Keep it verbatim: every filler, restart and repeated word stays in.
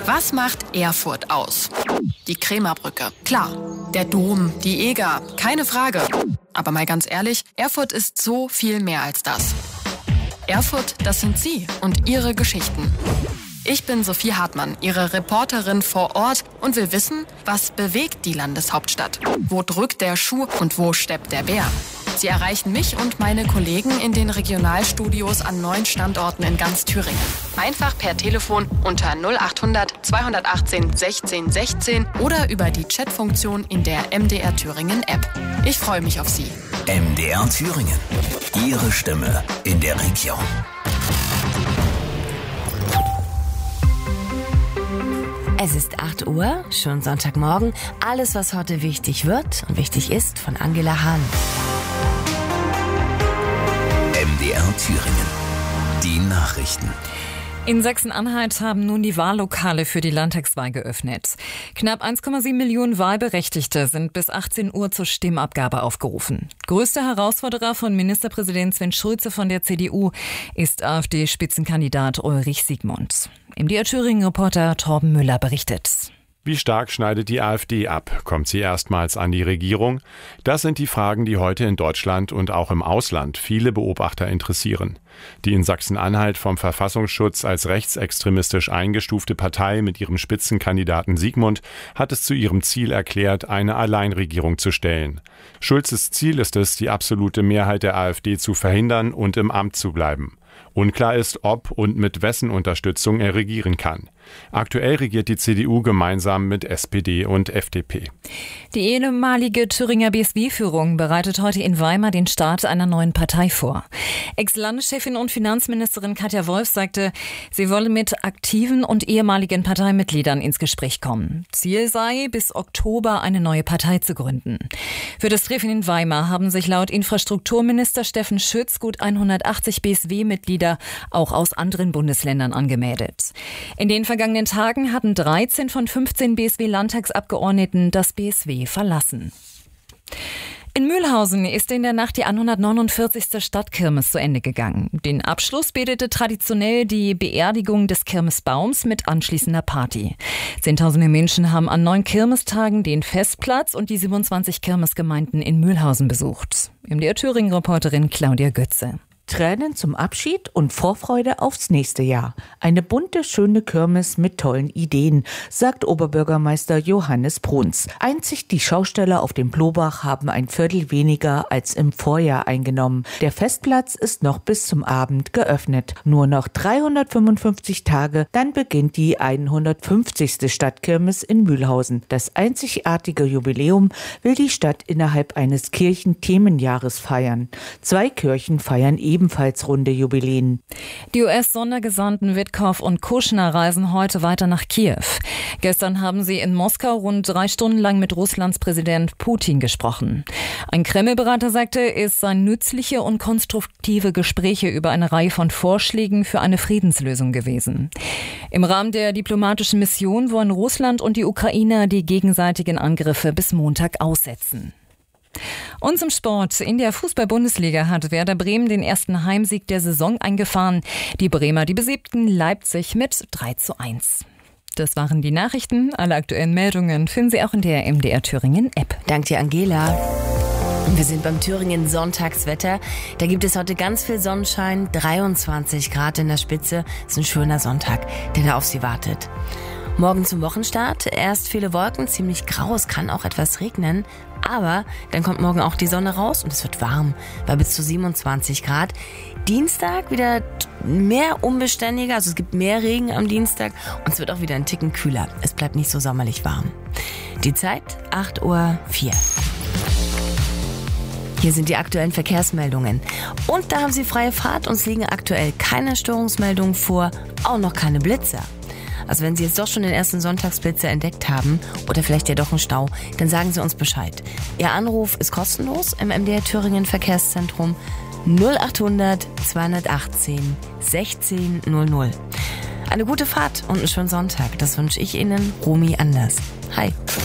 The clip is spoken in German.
Was macht Erfurt aus? Die Krämerbrücke. Klar. Der Dom, die Eger. Keine Frage. Aber mal ganz ehrlich, Erfurt ist so viel mehr als das. Erfurt, das sind Sie und Ihre Geschichten. Ich bin Sophie Hartmann, Ihre Reporterin vor Ort und will wissen, was bewegt die Landeshauptstadt? Wo drückt der Schuh und wo steppt der Bär? Sie erreichen mich und meine Kollegen in den Regionalstudios an neun Standorten in ganz Thüringen. Einfach per Telefon unter null acht hundert zweihundertachtzehn sechzehn sechzehn oder über die Chatfunktion in der M D R Thüringen App. Ich freue mich auf Sie. M D R Thüringen. Ihre Stimme in der Region. Es ist acht Uhr, schon Sonntagmorgen. Alles, was heute wichtig wird und wichtig ist, von Angela Hahn. M D R Thüringen. Die Nachrichten. In Sachsen-Anhalt haben nun die Wahllokale für die Landtagswahl geöffnet. Knapp eins Komma sieben Millionen Wahlberechtigte sind bis achtzehn Uhr zur Stimmabgabe aufgerufen. Größter Herausforderer von Ministerpräsident Sven Schulze von der C D U ist AfD-Spitzenkandidat Ulrich Siegmund. M D R Thüringen-Reporter Torben Müller berichtet. Wie stark schneidet die AfD ab? Kommt sie erstmals an die Regierung? Das sind die Fragen, die heute in Deutschland und auch im Ausland viele Beobachter interessieren. Die in Sachsen-Anhalt vom Verfassungsschutz als rechtsextremistisch eingestufte Partei mit ihrem Spitzenkandidaten Siegmund hat es zu ihrem Ziel erklärt, eine Alleinregierung zu stellen. Schulzes Ziel ist es, die absolute Mehrheit der AfD zu verhindern und im Amt zu bleiben. Unklar ist, ob und mit wessen Unterstützung er regieren kann. Aktuell regiert die C D U gemeinsam mit S P D und F D P. Die ehemalige Thüringer B S W-Führung bereitet heute in Weimar den Start einer neuen Partei vor. Ex-Landeschefin und Finanzministerin Katja Wolf sagte, sie wolle mit aktiven und ehemaligen Parteimitgliedern ins Gespräch kommen. Ziel sei, bis Oktober eine neue Partei zu gründen. Für das Treffen in Weimar haben sich laut Infrastrukturminister Steffen Schütz gut hundertachtzig B S W-Mitglieder auch aus anderen Bundesländern angemeldet. In den vergangenen Tagen hatten dreizehn von fünfzehn B S W-Landtagsabgeordneten das B S W verlassen. In Mühlhausen ist in der Nacht die hundertneunundvierzigste Stadtkirmes zu Ende gegangen. Den Abschluss bildete traditionell die Beerdigung des Kirmesbaums mit anschließender Party. Zehntausende Menschen haben an neun Kirmestagen den Festplatz und die siebenundzwanzig Kirmesgemeinden in Mühlhausen besucht. M D R Thüringen-Reporterin Claudia Götze. Tränen zum Abschied und Vorfreude aufs nächste Jahr. Eine bunte, schöne Kirmes mit tollen Ideen, sagt Oberbürgermeister Johannes Bruns. Einzig die Schausteller auf dem Blobach haben ein Viertel weniger als im Vorjahr eingenommen. Der Festplatz ist noch bis zum Abend geöffnet. Nur noch dreihundertfünfundfünfzig Tage, dann beginnt die hundertfünfzigste Stadtkirmes in Mühlhausen. Das einzigartige Jubiläum will die Stadt innerhalb eines Kirchenthemenjahres feiern. Zwei Kirchen feiern ebenfalls ebenfalls runde Jubiläen. Die U S-Sondergesandten Witkow und Kushner reisen heute weiter nach Kiew. Gestern haben sie in Moskau rund drei Stunden lang mit Russlands Präsident Putin gesprochen. Ein Kreml-Berater sagte, es seien nützliche und konstruktive Gespräche über eine Reihe von Vorschlägen für eine Friedenslösung gewesen. Im Rahmen der diplomatischen Mission wollen Russland und die Ukraine die gegenseitigen Angriffe bis Montag aussetzen. Und zum Sport. In der Fußball-Bundesliga hat Werder Bremen den ersten Heimsieg der Saison eingefahren. Die Bremer, die besiegten Leipzig mit drei zu eins. Das waren die Nachrichten. Alle aktuellen Meldungen finden Sie auch in der M D R Thüringen App. Dank dir, Angela. Wir sind beim Thüringen Sonntagswetter. Da gibt es heute ganz viel Sonnenschein, dreiundzwanzig Grad in der Spitze. Das ist ein schöner Sonntag, der da auf Sie wartet. Morgen zum Wochenstart. Erst viele Wolken, ziemlich grau, es kann auch etwas regnen. Aber dann kommt morgen auch die Sonne raus und es wird warm, bei bis zu siebenundzwanzig Grad. Dienstag wieder mehr unbeständiger, also es gibt mehr Regen am Dienstag und es wird auch wieder ein Ticken kühler. Es bleibt nicht so sommerlich warm. Die Zeit acht Uhr vier. Hier sind die aktuellen Verkehrsmeldungen. Und da haben Sie freie Fahrt. Uns liegen aktuell keine Störungsmeldungen vor, auch noch keine Blitzer. Also wenn Sie jetzt doch schon den ersten Sonntagsblitzer entdeckt haben oder vielleicht ja doch einen Stau, dann sagen Sie uns Bescheid. Ihr Anruf ist kostenlos im M D R Thüringen Verkehrszentrum null acht hundert zweihundertachtzehn sechzehn null null. Eine gute Fahrt und einen schönen Sonntag. Das wünsche ich Ihnen, Romy Anders. Hi.